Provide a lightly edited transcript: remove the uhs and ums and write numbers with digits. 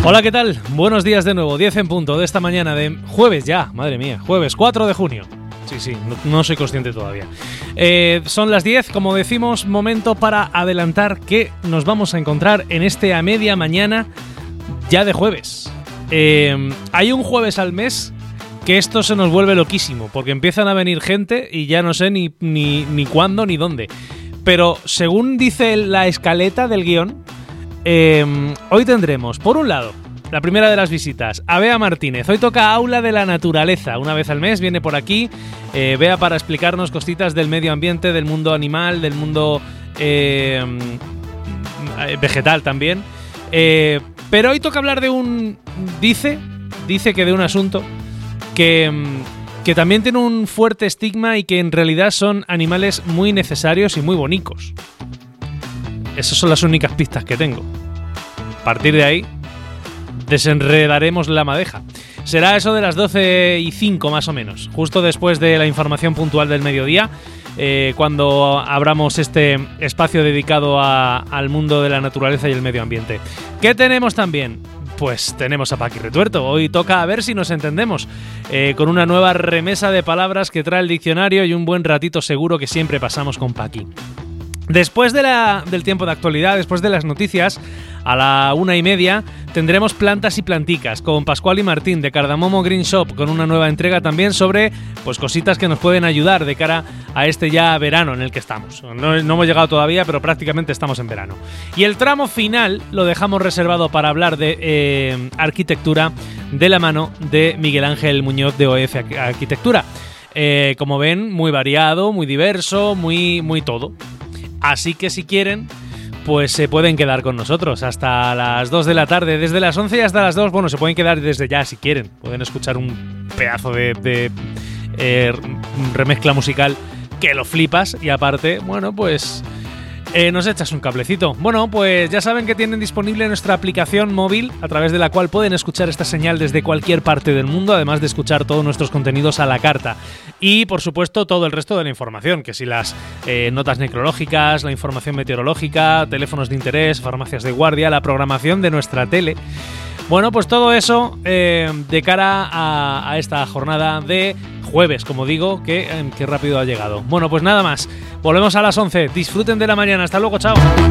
Hola, ¿qué tal? Buenos días de nuevo, 10 en punto de esta mañana de jueves ya, madre mía, jueves 4 de junio. Sí, no soy consciente todavía. Son las 10, como decimos, momento para adelantar que nos vamos a encontrar en este a media mañana ya de jueves. Hay un jueves al mes que esto se nos vuelve loquísimo, porque empiezan a venir gente y ya no sé ni cuándo ni dónde. Pero según dice la escaleta del guión, hoy tendremos, por un lado, la primera de las visitas, a Bea Martínez. Hoy toca Aula de la Naturaleza. Una vez al mes viene por aquí Bea para explicarnos cositas del medio ambiente, del mundo animal, del mundo vegetal también. Pero hoy toca hablar de un... Dice que de un asunto que también tiene un fuerte estigma y que en realidad son animales muy necesarios y muy bonicos. Esas son las únicas pistas que tengo. A partir de ahí desenredaremos la madeja. Será eso de las 12:05 más o menos, justo después de la información puntual del mediodía, cuando abramos este espacio dedicado al mundo de la naturaleza y el medio ambiente. ¿Qué tenemos también? Pues tenemos a Paqui Retuerto. Hoy toca a ver si nos entendemos, con una nueva remesa de palabras que trae el diccionario y un buen ratito seguro que siempre pasamos con Paqui. Después del tiempo de actualidad, después de las noticias, a la 1:30 tendremos Plantas y Planticas con Pascual y Martín de Cardamomo Green Shop, con una nueva entrega también sobre pues cositas que nos pueden ayudar de cara a este ya verano en el que estamos. No hemos llegado todavía, pero prácticamente estamos en verano. Y el tramo final lo dejamos reservado para hablar de arquitectura de la mano de Miguel Ángel Muñoz de OF Arquitectura. Como ven, muy variado, muy diverso, muy todo. Así que si quieren, pues se pueden quedar con nosotros hasta las 2 de la tarde. Desde las 11 y hasta las 2, bueno, se pueden quedar desde ya si quieren. Pueden escuchar un pedazo de remezcla musical que lo flipas. Y aparte, bueno, pues nos echas un cablecito. Bueno, pues ya saben que tienen disponible nuestra aplicación móvil, a través de la cual pueden escuchar esta señal desde cualquier parte del mundo, además de escuchar todos nuestros contenidos a la carta. Y, por supuesto, todo el resto de la información, que si las notas necrológicas, la información meteorológica, teléfonos de interés, farmacias de guardia, la programación de nuestra tele. Bueno, pues todo eso de cara a esta jornada de jueves, como digo, que rápido ha llegado. Bueno, pues nada más. Volvemos a las 11. Disfruten de la mañana. Hasta luego, chao.